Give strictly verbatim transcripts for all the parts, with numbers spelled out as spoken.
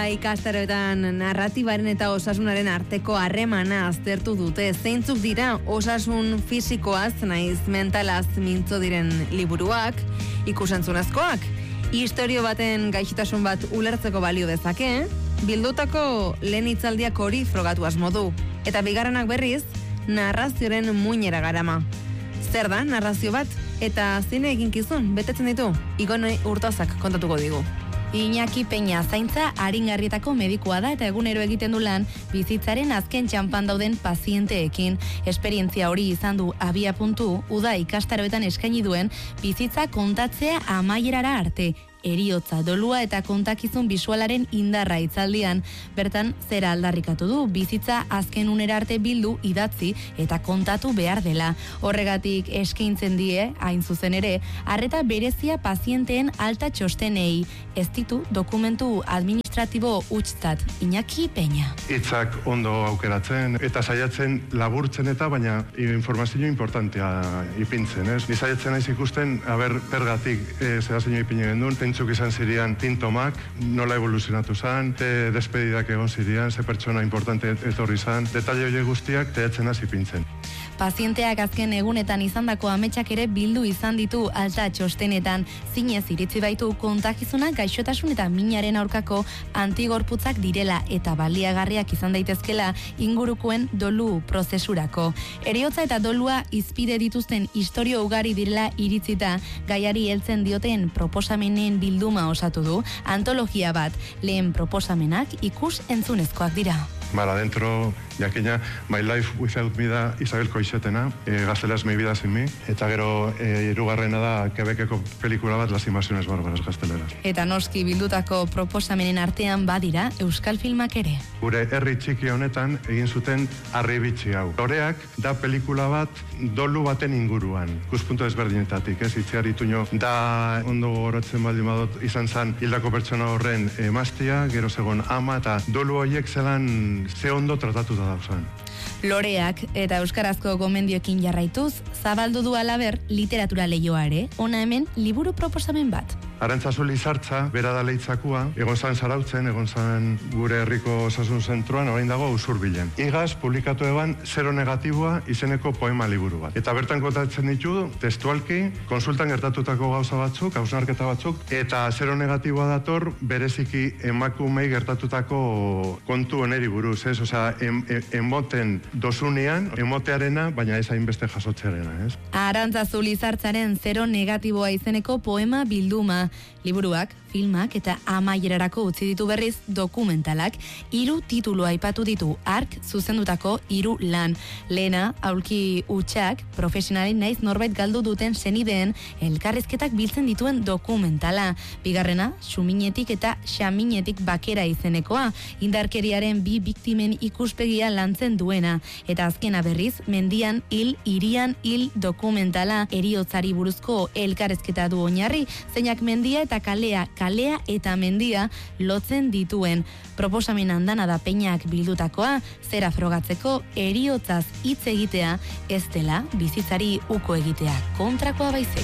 Uda ikastaroetan narratibaren eta osasunaren arteko harremana aztertu dute. Zeintzuk dira osasun fisikoaz naiz mentalaz mintzo diren liburuak, ikusentzunezkoak, istorio baten gaixotasun bat ulertzeko balio dezake, bildutako lehen hitzaldiak hori frogatu asmo du, eta bigarrenak berriz, narrazioaren muinera garama. Zer da narrazio bat? Eta zine eginkizun, betetzen ditu, Igone Urtazak kontatuko digu. Iñaki Peña zaintza aringarrietako medikua da eta egunero egiten du lan bizitzaren azken txanpan dauden pazienteekin. Esperientzia hori izan du abia puntu, uda ikastaroetan eskaini duen bizitza kontatzea amaierara arte. Eriotza, dolua eta kontakizun bisualaren indarra hitzaldian. Bertan, zera aldarrikatu du, bizitza azken unera arte bildu, idatzi eta kontatu behar dela. Horregatik eskaintzen die, hain zuzen ere, arreta berezia pazienteen alta txostenei. Ez ditu dokumentu administratibo hutstat. Iñaki Peña. Hitzak ondo aukeratzen eta saiatzen laburtzen eta baina informazio importantea ipintzen, ez? Ni saiatzen naiz ikusten, aber pergatik e, zehazio ipine gendun, zeintzuk izan zirian sintomak, nola evoluzionatu zan, te despedidak egon zirian, ze pertsona importante etorri zan, detalle horiek guztiak teatzen hasi pintzen. Pazienteak azken egunetan izandako ametsak ere bildu izan ditu alta txostenetan, zinez iritzi baitu kontakizunak gaixotasun eta minaren aurkako antigorputzak direla eta baliagarriak izan daitezkela ingurukoen dolu prozesurako. Heriotza eta dolua izpide dituzten istorio ugari direla iritzita, gaiari heltzen dioten proposamenen bilduma osatu du, antologia bat, lehen proposamenak ikus entzunezkoak dira. Bara, dentro, jakina, My Life Without Me da Isabel Koixetena, e, gaztelas Mi Vida Sin Mi, eta gero e, irugarrena da Quebeceko pelikula bat, Las Invasiones Barbaras gazteleraz. Eta noski bildutako proposamenen artean badira euskal filmak ere. Gure herri txiki honetan egin zuten Harribitxi hau. Loreak da pelikula bat dolu baten inguruan, ikuspuntu ezberdinetatik, ez itziar ituño, da ondo goratzen baldin badot izan zan hildako pertsona horren emaztia, gero zegon ama, eta dolu horiek zelan ze ondo tratatuta dauzan. Loreak eta euskarazko gomendioekin jarraituz, zabaldu du alaber literatura leioa ere, ona hemen liburu proposamen bat. Arantzazu Lizartza, bera da leitzakua, egon zan Zarautzen, egon zan gure herriko osasun zentroan, orain dago Usurbilen. Igaz, publikatu eban Zero Negatiboa izeneko poema liburu bat. Eta bertan kontatzen ditu, testualki, konsultan gertatutako gauza batzuk, hausnarketa batzuk, eta Zero Negatiboa dator bereziki emakumei gertatutako kontu oneri buruz, ez? Osea, em, em, emoten dosunean, emotearena, baina ez hainbeste jasotzearena, ez? Arantzazu Lizartzaren Zero Negatiboa izeneko poema bilduma. Liburuak, filmak eta amaierarako utzi ditu berriz dokumentalak, hiru titulu aipatu ditu ark zuzendutako hiru lan. Lehena, aulki hutsak, profesionalen naiz norbait galdu duten senideen elkarrizketak biltzen dituen dokumentala. Bigarrena, Xuminetik eta Xaminetik bakera izenekoa, indarkeriaren bi biktimen ikuspegia lantzen duena. Eta azkena berriz, Mendian hil, hirian hil dokumentala, heriotzari buruzko elkarrizketa du oinarri, zeinak mendia eta kalea, kalea eta mendia lotzen dituen. Proposamen handana da Peñak bildutakoa, zera frogatzeko heriotzaz hitz egitea, ez dela bizitzari uko egitea, kontrakoa baizik.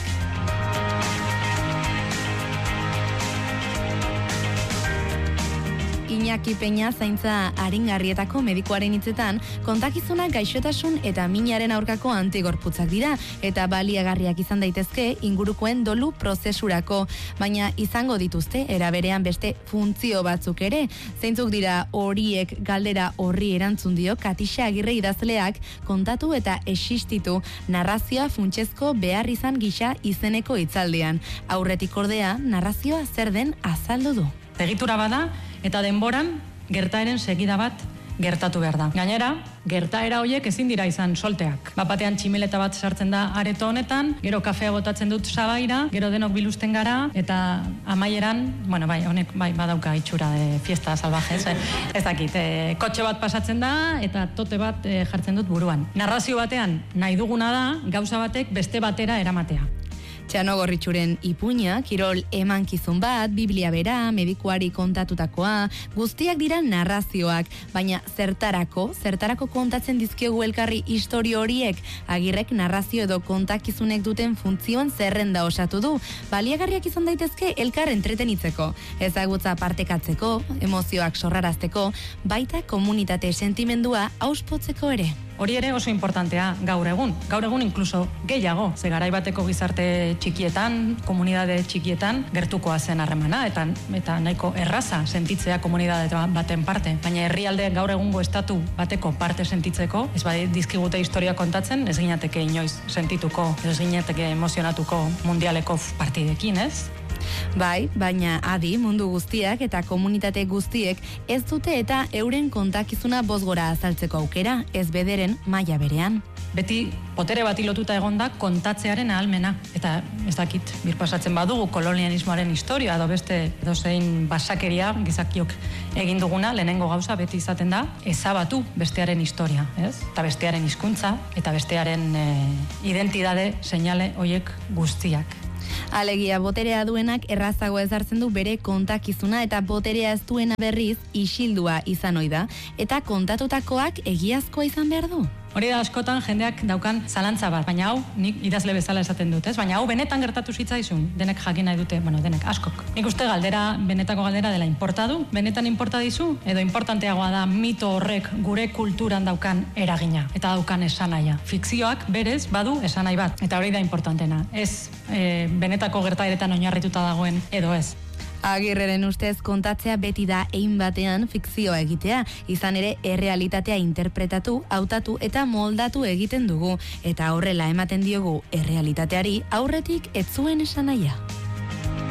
Iñaki Peña zaintza aringarrietako medikuaren hitzetan, kontakizunak gaixotasun eta minaren aurkako antigorputzak dira, eta baliagarriak izan daitezke ingurukoen dolu prozesurako, baina izango dituzte eraberean beste funtzio batzuk ere. Zeintzuk dira horiek galdera horri erantzun dio Katixa Agirre idazleak kontatu eta existitu narrazioa funtsezko behar izan gisa izeneko hitzaldian. Aurretik ordea, narrazioa zer den azaldu du. Egitura bada eta denboran gertaeren segida bat gertatu behar da. Gainera, gertaera horiek ezin dira izan solteak. Bapatean tximeleta bat sartzen da areto honetan, gero kafea botatzen dut sabaira, gero denok bilusten gara, eta amaieran, bueno, bai, honek bai badauka itxura de fiesta salvaje, ez, ez dakit, e, kotxe bat pasatzen da, eta tote bat e, jartzen dut buruan. Narrazio batean nahi duguna da, gauza batek beste batera eramatea. Txano Gorritxuren ipuina, kirol emankizun bat, Biblia bera, medikuari kontatutakoa, guztiak dira narrazioak, baina zertarako, zertarako kontatzen dizkiogu elkarri istorio horiek, Agirrek narrazio edo kontakizunek duten funtzioan zerrenda osatu du, baliagarriak izan daitezke elkar entretenitzeko, ezagutza partekatzeko, emozioak sorrarazteko, baita komunitate sentimendua auspotzeko ere. Hori ere oso importantea gaur egun. Gaur egun inkluso gehiago, ze garai bateko gizarte txikietan, komunidade txikietan, gertukoa zen harremana, eta, eta nahiko erraza sentitzea komunidade baten parte. Baina herrialde gaur egungo estatu bateko parte sentitzeko, ez bai dizkigute historia kontatzen, ez ginateke inoiz sentituko, ez ginateke emozionatuko mundialeko partidekin, ez? Bai, baina adi mundu guztiak eta komunitate guztiek ez dute eta euren kontakizuna bozgora azaltzeko aukera, ez bederen maila berean. Beti potere bati lotuta egonda kontatzearen ahalmena. Eta ez dakit, birpasatzen badugu kolonialismoaren historia, edo beste edozein basakeria gizakiok egin duguna, lehenengo gauza beti izaten da, ezabatu bestearen historia, ez? Eta bestearen hizkuntza eta bestearen e, identitate seinale hoiek guztiak. Alegia, boterea duenak errazago ezartzen du bere kontakizuna eta boterea ez duena berriz isildua izan ohi da, eta kontatutakoak egiazkoa izan behar du. Hori da askotan jendeak daukan zalantza bat, baina hau nik idazle bezala esaten dut, ez? Baina hau benetan gertatu zitzaizun, denek jakin nahi dute, bueno, denek askok. Nik uste galdera, benetako galdera dela inporta du, benetan inporta dizu, edo inportanteagoa da mito horrek gure kulturan daukan eragina, eta daukan esanahia. Fikzioak berez badu esanai bat, eta hori da importantena, ez e, benetako gertaeretan oinarrituta dagoen edo ez. Agirreren ustez kontatzea beti da ein batean fikzioa egitea, izan ere errealitatea interpretatu, hautatu eta moldatu egiten dugu, eta horrela ematen diogu errealitateari aurretik ez zuen esanahia.